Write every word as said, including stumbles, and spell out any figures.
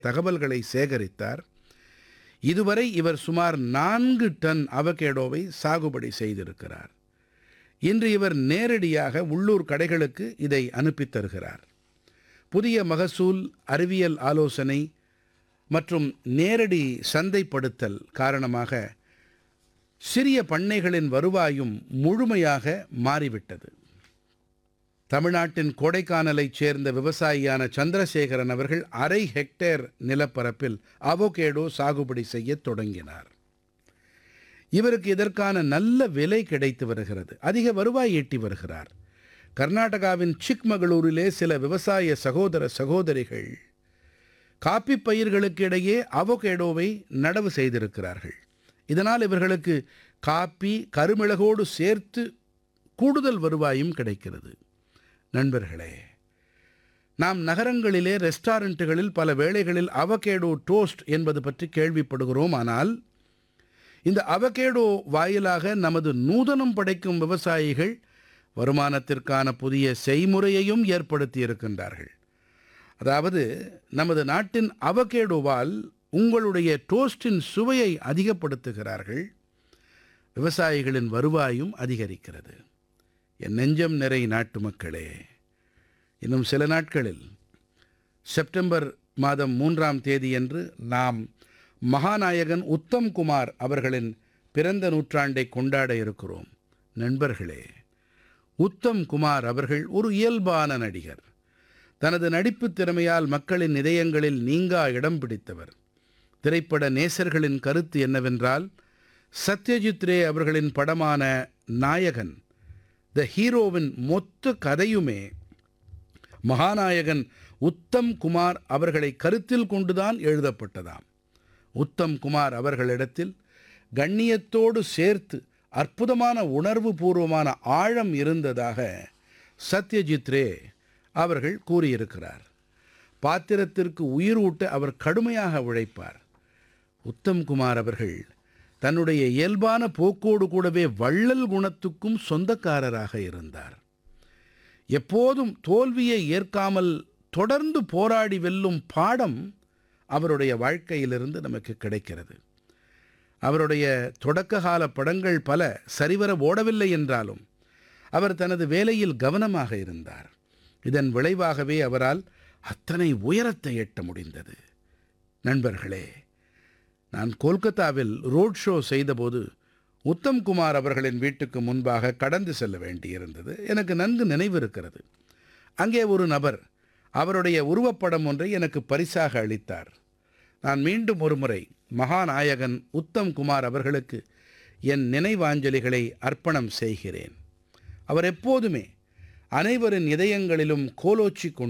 தகவல்களை சேகரித்தார். இதுவரை இவர் சுமார் நான்கு டன் அவகேடோவை சாகுபடி செய்திருக்கிறார். இன்று இவர் நேரடியாக உள்ளூர் கடைகளுக்கு இதை அனுப்பித் தருகிறார். புதிய மகசூல், அறிவியல் ஆலோசனை மற்றும் நேரடி சந்தைப்படுத்தல் காரணமாக சிறிய பண்ணைகளின் வருவாயும் முழுமையாக மாறிவிட்டது. தமிழ்நாட்டின் கோடைக்கானலைச் சேர்ந்த விவசாயியான சந்திரசேகரன் அவர்கள் அரை ஹெக்டேர் நிலப்பரப்பில் அவகேடோ சாகுபடி செய்யத் தொடங்கினார். இவருக்கு இதற்கான நல்ல விலை கிடைத்து வருகிறது. அதிக வருவாய் ஈட்டி வருகிறார். கர்நாடகாவின் சிக்மகளூரிலே சில விவசாய சகோதர சகோதரிகள் காப்பி பயிர்களுக்கு இடையே அவகேடோவை நடவு செய்திருக்கிறார்கள். இதனால் இவர்களுக்கு காப்பி, கருமிளகோடு சேர்த்து கூடுதல் வருவாயும் கிடைக்கிறது. நண்பர்களே, நாம் நகரங்களிலே ரெஸ்டாரண்ட்டுகளில் பல வேளைகளில் அவகேடோ டோஸ்ட் என்பது பற்றி கேள்விப்படுகிறோம். ஆனால் இந்த அவகேடோ வாயிலாக நமது நூதனம் படைக்கும் விவசாயிகள் வருமானத்திற்கான புதிய செய்முறையையும் ஏற்படுத்தி இருக்கின்றார்கள். அதாவது, நமது நாட்டின் அவகேடோவால் உங்களுடைய டோஸ்டின் சுவையை அதிகப்படுத்துகிறார்கள். விவசாயிகளின் வருவாயும் அதிகரிக்கிறது. என் நெஞ்சம் நிறை நாட்டு மக்களே, இன்னும் சில நாட்களில் செப்டம்பர் மாதம் மூன்றாம் தேதியன்று நாம் மகாநாயகன் உத்தம் குமார் அவர்களின் பிறந்த நூற்றாண்டை கொண்டாட இருக்கிறோம். நண்பர்களே, உத்தம் குமார் அவர்கள் ஒரு இயல்பான நடிகர். தனது நடிப்புத் திறமையால் மக்களின் இதயங்களில் நீங்கா இடம் பிடித்தவர். திரைப்பட நேசர்களின் கருத்து என்னவென்றால், சத்யஜித் ரே அவர்களின் படமான நாயகன் த ஹீரோவின் மொத்த கதையுமே மகாநாயகன் உத்தம் குமார் அவர்களை கருத்தில் கொண்டுதான் எழுதப்பட்டதாம். உத்தம் குமார் அவர்களிடத்தில் கண்ணியத்தோடு சேர்த்து அற்புதமான உணர்வு பூர்வமான ஆழம் இருந்ததாக சத்யஜித் ரே அவர்கள் கூறியிருக்கிறார். பாத்திரத்திற்கு உயிரூட்ட அவர் கடுமையாக உழைப்பார். உத்தம் குமார் அவர்கள் தன்னுடைய இயல்பான போக்கோடு கூடவே வள்ளல் குணத்துக்கும் சொந்தக்காரராக இருந்தார். எப்போதும் தோல்வியை ஏற்காமல் தொடர்ந்து போராடி வெல்லும் பாடம் அவருடைய வாழ்க்கையிலிருந்து நமக்கு கிடைக்கிறது. அவருடைய தொடக்ககால படங்கள் பல சரிவர ஓடவில்லை என்றாலும் அவர் தனது வேலையில் கவனமாக இருந்தார். இதன் விளைவாகவே அவரால் அத்தனை உயரத்தை எட்ட முடிந்தது. நண்பர்களே, நான் கோல்கத்தாவில் ரோட் ஷோ செய்தபோது உத்தம் குமார் அவர்களின் வீட்டுக்கு முன்பாக கடந்து செல்ல வேண்டியிருந்தது. எனக்கு நன்கு நினைவிருக்கிறது. அங்கே ஒரு நபர் அவருடைய உருவப்படம் ஒன்றை எனக்கு பரிசாக அளித்தார். நான் மீண்டும் ஒரு முறை மகாநாயகன் உத்தம் குமார் அவர்களுக்கு என் நினைவாஞ்சலிகளை அர்ப்பணம் செய்கிறேன். அவர் எப்போதுமே அனைவரின் இதயங்களிலும் கோலோச்சி கொண்டு